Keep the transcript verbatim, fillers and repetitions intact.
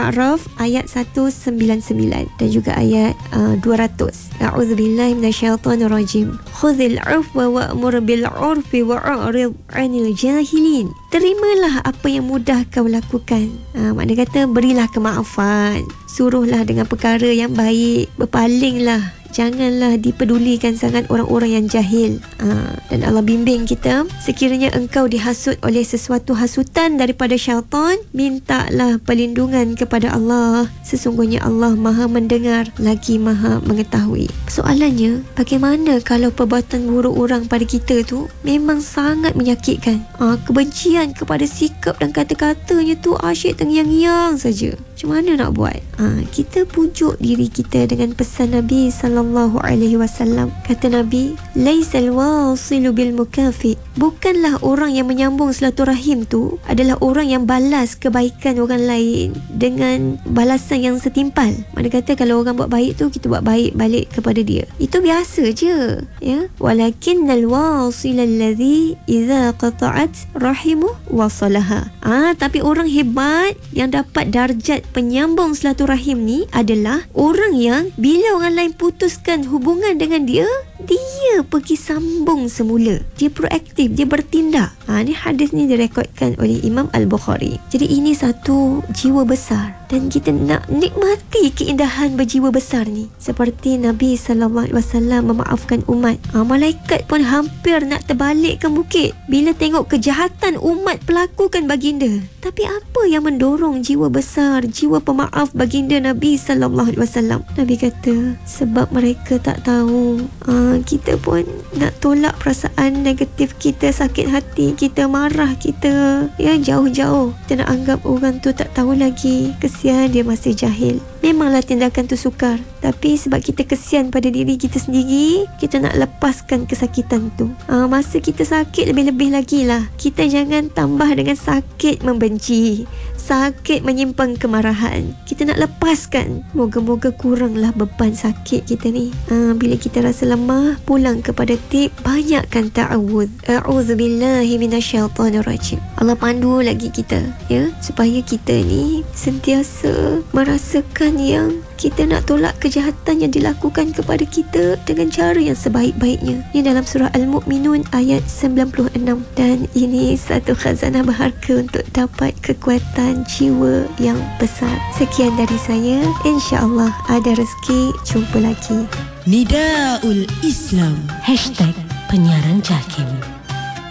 Al-A'raf ayat seratus sembilan puluh sembilan dan juga ayat uh, dua ratus. A'udzubillahi minasyaitonirrajim. Khudhil 'afwa wa'mur bil 'urfi wa'rid 'anil jahilin. Terimalah apa yang mudah kau lakukan. Ha, makna kata berilah kemaafan. Suruhlah dengan perkara yang baik. Berpalinglah. Janganlah dipedulikan sangat orang-orang yang jahil. Ha, dan Allah bimbing kita, sekiranya engkau dihasut oleh sesuatu hasutan daripada syaitan, mintalah perlindungan kepada Allah. Sesungguhnya Allah Maha mendengar lagi Maha mengetahui. Soalannya, bagaimana kalau perbuatan buruk orang pada kita tu memang sangat menyakitkan? Ha, kebencian kepada sikap dan kata-katanya tu asyik terngiang-ngiang saja. Macam mana nak buat? Ha, kita pujuk diri kita dengan pesan Nabi sallallahu alaihi wasallam. Kata Nabi, "Laisal wasilu bil mukafi." Bukanlah orang yang menyambung silaturahim tu adalah orang yang balas kebaikan orang lain dengan balasan yang setimpal. Mana kata kalau orang buat baik tu, kita buat baik balik kepada dia. Itu biasa je, ya. Walakinnal wasil allazi idza qata'at rahimu wasalaha. Ah, tapi orang hebat yang dapat darjat penyambung silaturahim ni adalah orang yang bila orang lain putuskan hubungan dengan dia, dia pergi sambung semula. Dia proaktif, dia bertindak. Ha, ni hadis ni direkodkan oleh Imam Al-Bukhari. Jadi ini satu jiwa besar dan kita nak nikmati keindahan berjiwa besar ni. Seperti Nabi sallallahu alaihi wasallam memaafkan umat. Ha, malaikat pun hampir nak terbalikkan bukit bila tengok kejahatan umat pelakukan baginda. Tapi apa yang mendorong jiwa besar, jiwa pemaaf baginda Nabi sallallahu alaihi wasallam? Nabi kata, sebab mereka tak tahu. Ha, kita pun nak tolak perasaan negatif kita, sakit hati kita, marah kita, ya, jauh-jauh. Kita nak anggap orang tu tak tahu lagi. Kesian dia masih jahil. Memanglah tindakan tu sukar, tapi sebab kita kesian pada diri kita sendiri, kita nak lepaskan kesakitan tu. Ha, masa kita sakit lebih-lebih lagi lah. Kita jangan tambah dengan sakit membenci, sakit menyimpan kemarahan. Kita nak lepaskan. Moga-moga kuranglah beban sakit kita ni. Ha, bila kita rasa lemah, pulang kepada tip, banyakkan ta'awudz. A'udzubillahi minasyaitonirrajim. Allah pandu lagi kita, ya, supaya kita ni sentiasa merasakan yang kita nak tolak kejahatan yang dilakukan kepada kita dengan cara yang sebaik-baiknya. Ini dalam surah Al-Mu'minun ayat sembilan puluh enam. Dan ini satu khazanah berharga untuk dapat kekuatan jiwa yang besar. Sekian dari saya. InsyaAllah ada rezeki. Jumpa lagi. Nidaul Islam Hashtag Penyiaran Jakim.